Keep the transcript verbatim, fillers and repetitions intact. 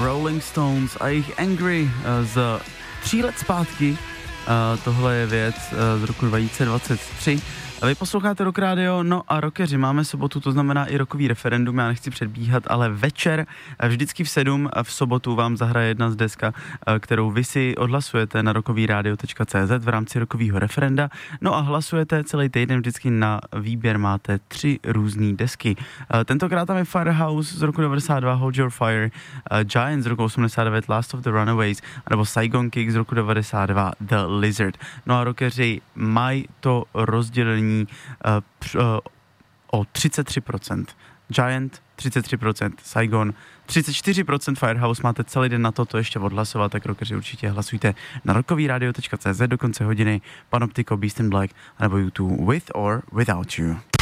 Rolling Stones a jejich Angry z tří let zpátky. Tohle je věc z roku dva tisíce dvacet tři. Vy posloucháte Rock Radio, no a rockeři, máme sobotu, to znamená i rokový referendum, já nechci předbíhat, ale večer, vždycky v sedm v sobotu vám zahraje jedna z deska, kterou vy si odhlasujete na rockovyradio tečka cé zet v rámci rokového referenda, no a hlasujete celý týden, vždycky na výběr máte tři různé desky. Tentokrát tam je Firehouse z roku devadesát dva, Hold Your Fire, Giant z roku osmdesát devět, Last of the Runaways, nebo Saigon Kick z roku devadesát dva, The Lizard. No a rockeři mají to rozdělení Uh, uh, o třicet tři procent. Giant třicet tři procent, Saigon třicet čtyři procent, Firehouse. Máte celý den na to, to ještě odhlasovat, tak rockeři určitě hlasujte na rockovyradio tečka cé zet do konce hodiny. Panoptiko, Beast in Black, nebo YouTube With or Without You.